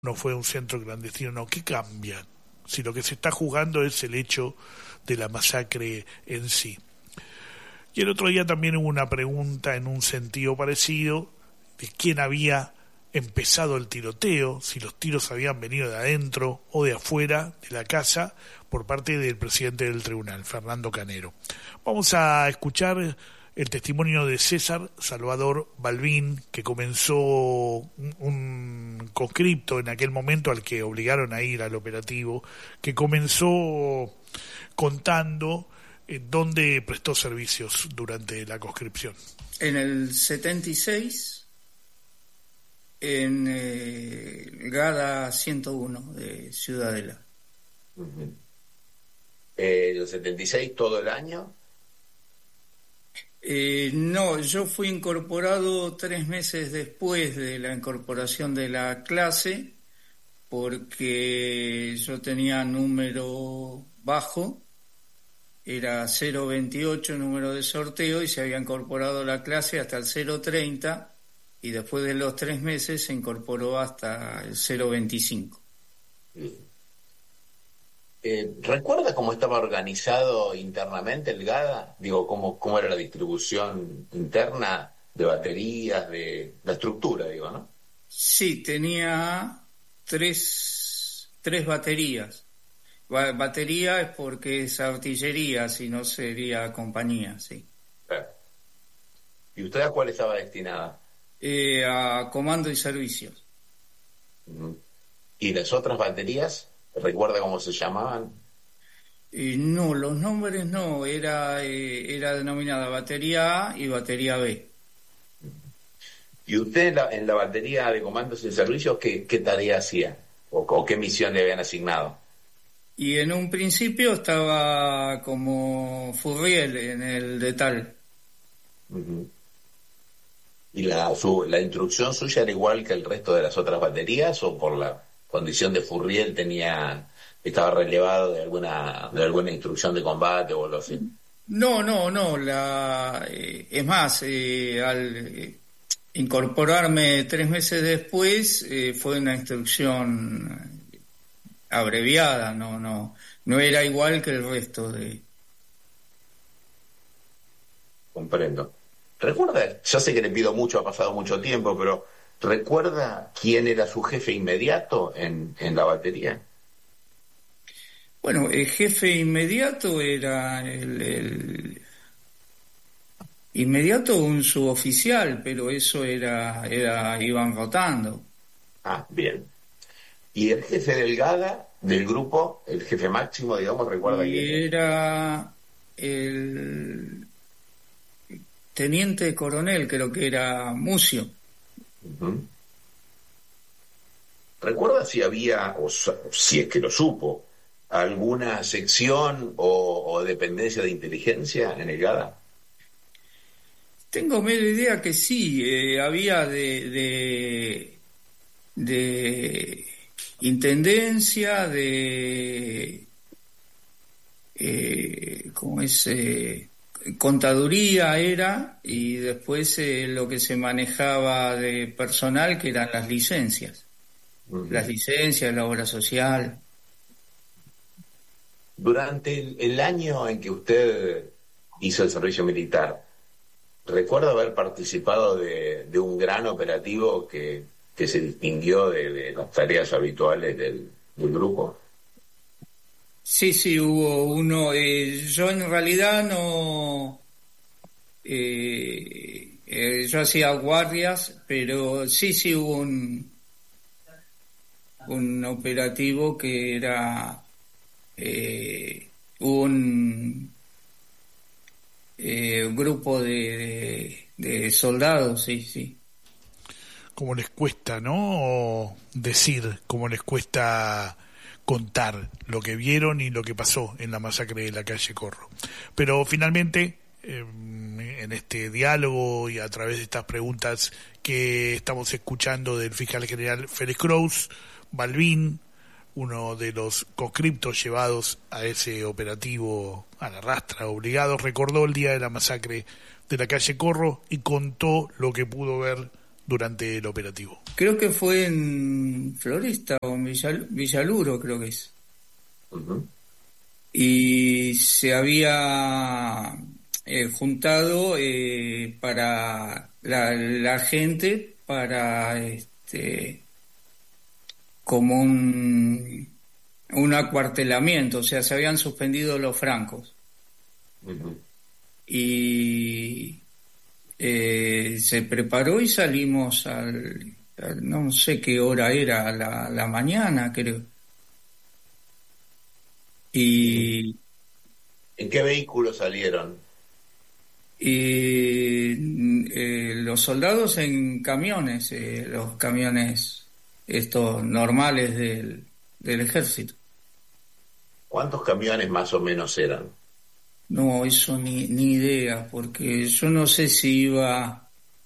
no fue un centro clandestino, no. ¿Qué cambia? Si lo que se está juzgando es el hecho de la masacre en sí. Y el otro día también hubo una pregunta en un sentido parecido de quién había empezado el tiroteo, si los tiros habían venido de adentro o de afuera de la casa por parte del presidente del tribunal, Fernando Canero. Vamos a escuchar el testimonio de César Salvador Balbín, que comenzó un conscripto en aquel momento al que obligaron a ir al operativo, que comenzó contando dónde prestó servicios durante la conscripción. En el 76, en Gada 101 de Ciudadela. Uh-huh. ¿El 76 todo el año? No, yo fui incorporado 3 meses después de la incorporación de la clase, porque yo tenía número bajo, era 028 número de sorteo, y se había incorporado la clase hasta el 030, y después de los 3 meses se incorporó hasta el 025. ¿Recuerda cómo estaba organizado internamente el GADA? Digo, cómo era la distribución interna de baterías, de la estructura, digo, ¿no? Sí, tenía tres baterías. Batería es porque es artillería, si no sería compañía, sí. Claro. ¿Y usted a cuál estaba destinada? A comando y servicios. Uh-huh. ¿Y las otras baterías? ¿Recuerda cómo se llamaban? No, los nombres no, era denominada batería A y batería B. ¿Y usted en la batería de comandos y servicios qué tarea hacía? ¿O qué misión le habían asignado? Y en un principio estaba como Furriel en el Detal. Uh-huh. ¿Y la instrucción suya era igual que el resto de las otras baterías, o por la condición de Furriel estaba relevado de alguna instrucción de combate o algo así? No, es más, al incorporarme 3 meses después, fue una instrucción abreviada, no era igual que el resto de... Comprendo. ¿Recuerda? Ya sé que le pido mucho, ha pasado mucho tiempo, pero ¿recuerda quién era su jefe inmediato en la batería? Bueno, el jefe inmediato era el inmediato un suboficial, pero eso iban rotando. Ah, bien. ¿Y el jefe del GADA, del grupo, el jefe máximo, digamos, recuerda quién era? El teniente coronel, creo que era Mucio. Uh-huh. ¿Recuerda si había, o si es que lo supo, alguna sección o dependencia de inteligencia en el GADA? Tengo medio idea que sí, había de intendencia, ¿cómo es? Contaduría era, y después lo que se manejaba de personal, que eran las licencias. Uh-huh. Las licencias, la obra social. Durante el año en que usted hizo el servicio militar, ¿recuerda haber participado de un gran operativo que se distinguió de las tareas habituales del grupo? Sí, hubo uno. Yo en realidad no... yo hacía guardias, pero sí hubo un operativo que era un grupo de soldados, sí. Como les cuesta, ¿no? Decir, como les cuesta contar lo que vieron y lo que pasó en la masacre de la calle Corro. Pero finalmente, en este diálogo y a través de estas preguntas que estamos escuchando del fiscal general Félix Kraus, Balbín, uno de los conscriptos llevados a ese operativo a la rastra, obligados, recordó el día de la masacre de la calle Corro y contó lo que pudo ver durante el operativo? Creo que fue en Floresta o en Villaluro, creo que es. Ujú. Y se había juntado para la gente para como un acuartelamiento, o sea, se habían suspendido los francos. Ujú. Y se preparó y salimos no sé qué hora era, a la mañana, creo. Y, ¿En qué vehículo salieron? los soldados en camiones, los camiones estos normales del ejército. ¿Cuántos camiones más o menos eran? No, eso ni idea, porque yo no sé si iba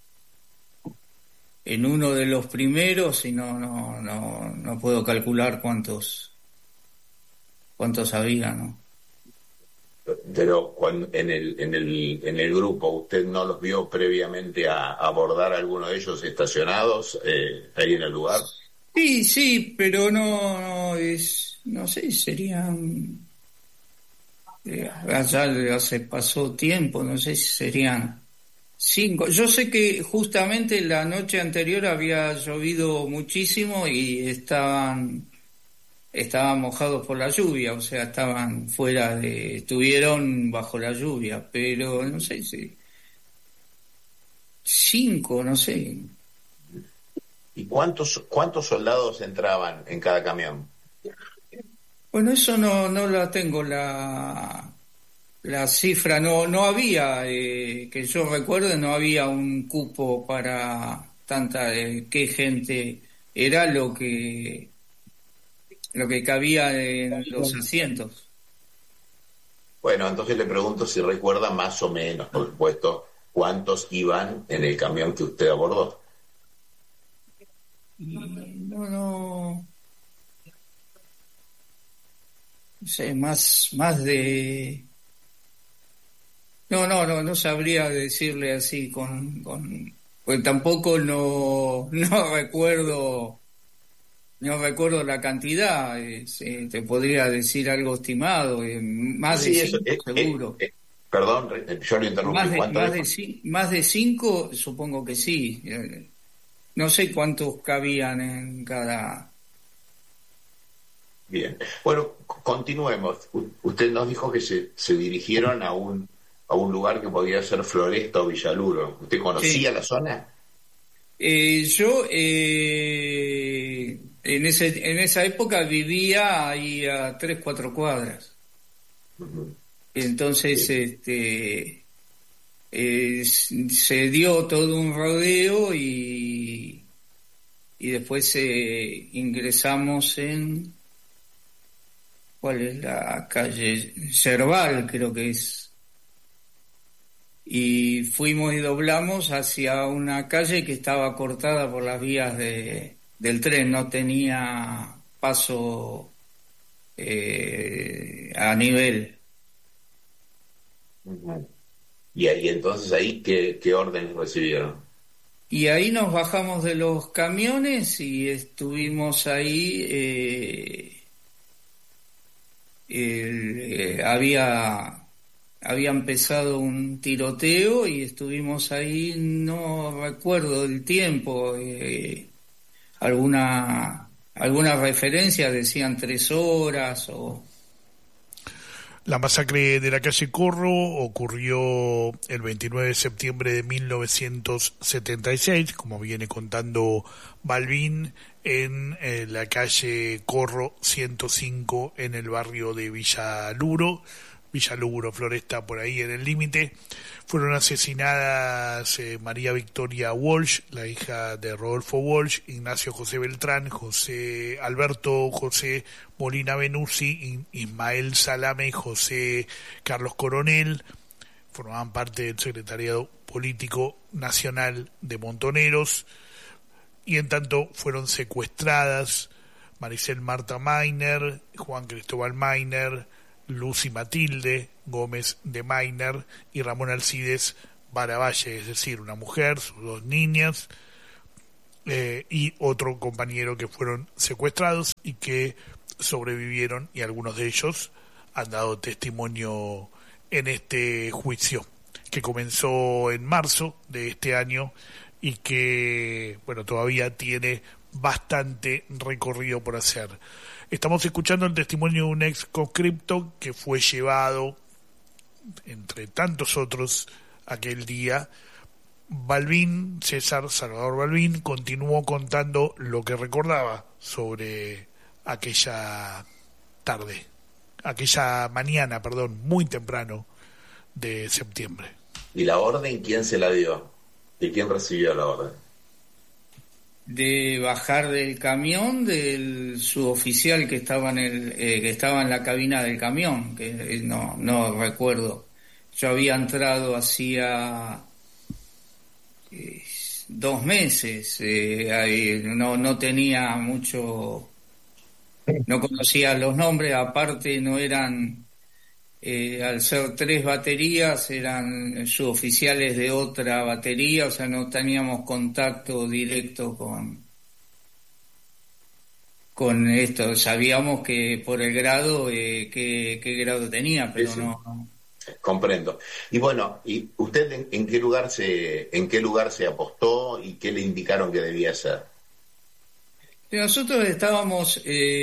en uno de los primeros y no puedo calcular cuántos había, ¿no? Pero en el grupo, ¿usted no los vio previamente a abordar a alguno de ellos estacionados ahí en el lugar? Sí, pero no sé, serían, hace pasó tiempo, no sé si serían 5. Yo sé que justamente la noche anterior había llovido muchísimo y estaban mojados por la lluvia, o sea, estuvieron bajo la lluvia, pero no sé si 5, no sé. ¿Y cuántos soldados entraban en cada camión? Bueno, eso no la tengo la cifra, no había, que yo recuerde, no había un cupo para tanta, qué gente, era lo que cabía en los asientos. Bueno, entonces le pregunto si recuerda más o menos, por supuesto, cuántos iban en el camión que usted abordó. Y no sé, más de... No sabría decirle así pues tampoco no recuerdo. No recuerdo la cantidad, te podría decir algo estimado, más de Sí, eso, 5 seguro. perdón, yo lo interrumpí. ¿Cuánto dijo? Más de 5 supongo que sí. No sé cuántos cabían en cada... Bien. Bueno, continuemos. Usted nos dijo que se dirigieron a un lugar que podía ser Floresta o Villaluro. ¿Usted conocía Sí. la zona? Yo en esa época vivía ahí a 3, 4 cuadras. Ujú. Entonces, Bien. se dio todo un rodeo y después ingresamos ¿cuál es la calle? Cerval, creo que es. Y fuimos y doblamos hacia una calle que estaba cortada por las vías del tren, no tenía paso a nivel. Ujú. Y ahí entonces ahí qué órdenes recibieron. Y ahí nos bajamos de los camiones y estuvimos ahí. Había empezado un tiroteo y estuvimos ahí, no recuerdo el tiempo, alguna referencia decían 3 horas o... La masacre de la calle Corro ocurrió el 29 de septiembre de 1976, como viene contando Balbín, en la calle Corro 105 en el barrio de Villaluro, Floresta, por ahí en el límite. Fueron asesinadas María Victoria Walsh, la hija de Rodolfo Walsh, Ignacio José Beltrán, José Alberto José Molina Benuzzi, Ismael Salame y José Carlos Coronel. Formaban parte del secretariado político nacional de Montoneros, y en tanto fueron secuestradas Maricel Marta Mainer, Juan Cristóbal Mainer, Lucy Matilde Gómez de Mainer y Ramón Alcides Baravalle, es decir, una mujer, sus 2 niñas, y otro compañero que fueron secuestrados y que sobrevivieron, y algunos de ellos han dado testimonio en este juicio que comenzó en marzo de este año y que, bueno, todavía tiene bastante recorrido por hacer. Estamos escuchando el testimonio de un ex conscripto que fue llevado, entre tantos otros, aquel día. Balbín, César Salvador Balbín, continuó contando lo que recordaba sobre aquella mañana, muy temprano de septiembre. ¿Y la orden quién se la dio? ¿Y quién recibió la orden? De bajar del camión del suboficial que estaba que estaba en la cabina del camión, que no recuerdo. Yo había entrado hacía 2 meses, no tenía mucho, no conocía los nombres, aparte no eran, al ser 3 baterías, eran suboficiales de otra batería, o sea, no teníamos contacto directo con esto. Sabíamos que por el grado, qué grado tenía, pero sí. No. Comprendo. Y bueno, ¿y usted en qué lugar se apostó y qué le indicaron que debía hacer? Nosotros estábamos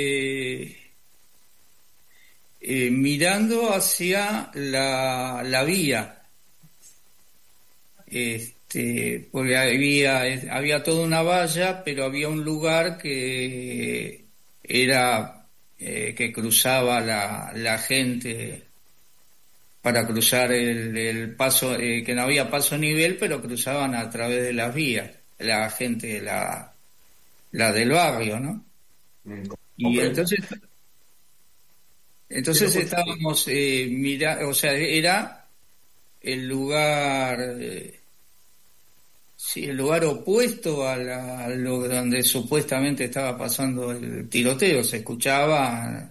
mirando hacia la vía, porque había toda una valla, pero había un lugar que era que cruzaba la gente para cruzar el paso, que no había paso nivel, pero cruzaban a través de las vías, la gente, la del barrio, ¿no? Y entonces estábamos mirando, o sea, era el lugar, el lugar opuesto a donde supuestamente estaba pasando el tiroteo. Se escuchaba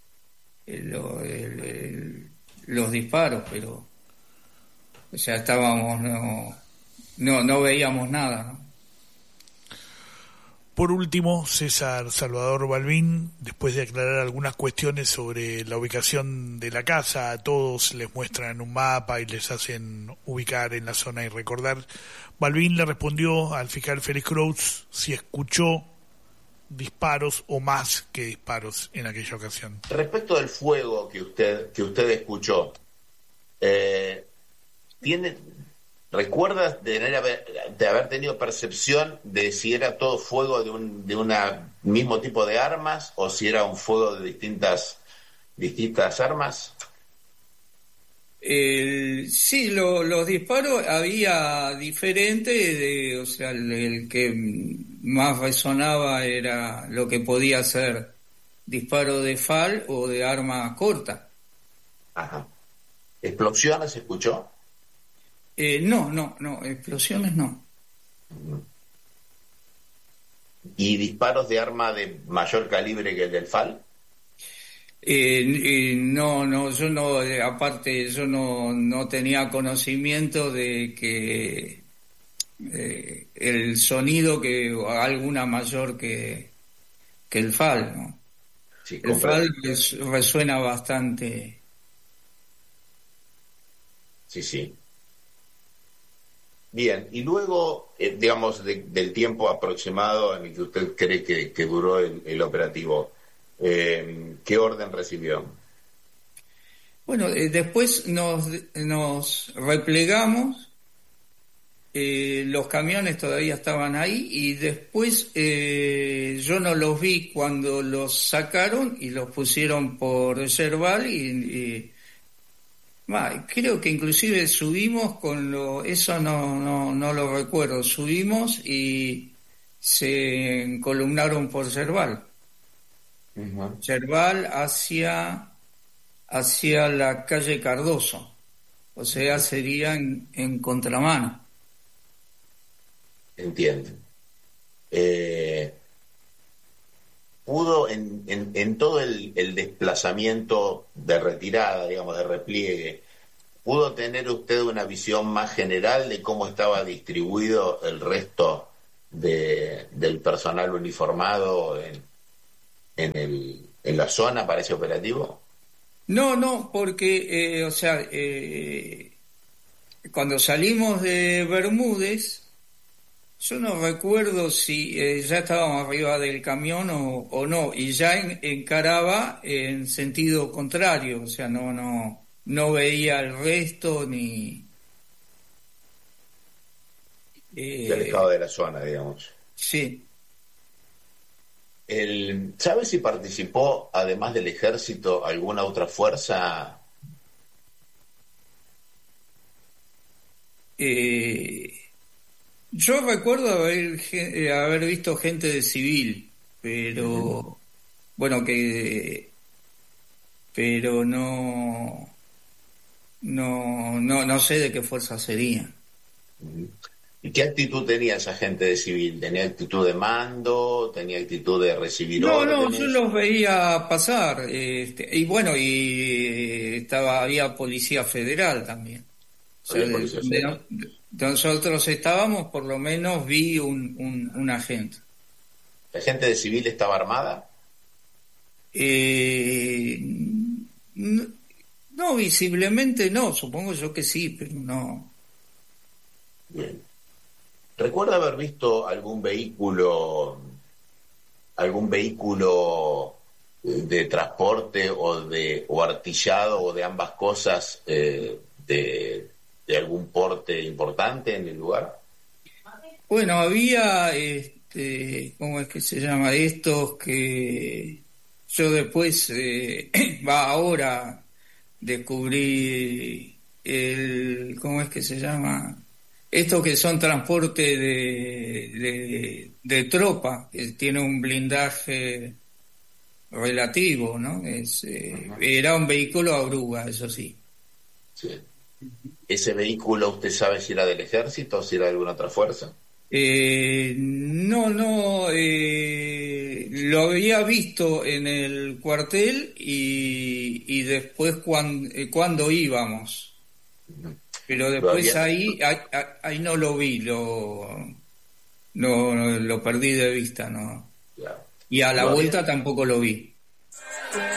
los disparos, pero, o sea, estábamos, no veíamos nada, ¿no? Por último, César Salvador Balbín, después de aclarar algunas cuestiones sobre la ubicación de la casa, a todos les muestran un mapa y les hacen ubicar en la zona y recordar. Balbín le respondió al fiscal Félix Cruz si escuchó disparos o más que disparos en aquella ocasión. Respecto del fuego que usted escuchó, ¿recuerdas de haber tenido percepción de si era todo fuego de un mismo tipo de armas o si era un fuego de distintas armas? Sí, los disparos había diferentes, o sea, el que más resonaba era lo que podía ser disparo de FAL o de arma corta. Ajá. ¿Explosiones se escuchó? No, explosiones no. ¿Y disparos de arma de mayor calibre que el del FAL? No, yo no, aparte yo no tenía conocimiento de que el sonido que alguna mayor que el FAL, ¿no? Sí, el FAL resuena bastante. Sí. Bien, y luego, digamos, del tiempo aproximado en el que usted cree que duró el operativo, ¿qué orden recibió? Bueno, después nos replegamos, los camiones todavía estaban ahí y después yo no los vi cuando los sacaron y los pusieron por Yerbal y creo que inclusive subimos eso no lo recuerdo, subimos y se encolumnaron por Yerbal. Uh-huh. Yerbal hacia la calle Cardoso, o sea, sería en contramano. Entiendo. ¿Pudo en todo el desplazamiento de retirada, digamos, de repliegue, pudo tener usted una visión más general de cómo estaba distribuido el resto del personal uniformado en la zona para ese operativo? No, porque, cuando salimos de Bermúdez, yo no recuerdo si ya estábamos arriba del camión o no, y ya encaraba en sentido contrario, o sea, no veía el resto ni... Del estado de la zona, digamos. Sí. ¿Sabe si participó, además del ejército, alguna otra fuerza? Yo recuerdo haber visto gente de civil, pero bueno, pero no sé de qué fuerza sería. ¿Y qué actitud tenía esa gente de civil? ¿Tenía actitud de mando? ¿Tenía actitud de recibir órdenes? Yo los veía pasar, y bueno, había policía federal también. O sea, Había policía federal. donde nosotros estábamos, por lo menos vi un agente. ¿La gente de civil estaba armada? No, visiblemente no, supongo yo que sí, pero no. Bien. ¿Recuerda haber visto algún vehículo de transporte o artillado o de ambas cosas de algún porte importante en el lugar? Bueno, había, ¿cómo es que se llama? Estos que yo después, ahora descubrí ¿cómo es que se llama? Estos que son transporte de tropa, que tiene un blindaje relativo, ¿no? Era un vehículo a oruga, eso sí. Sí. ¿Ese vehículo usted sabe si era del ejército o si era de alguna otra fuerza? No, lo había visto en el cuartel y después cuando íbamos. Pero después ahí no lo vi, lo perdí de vista, ¿no? Claro. Y a la vuelta tampoco lo vi.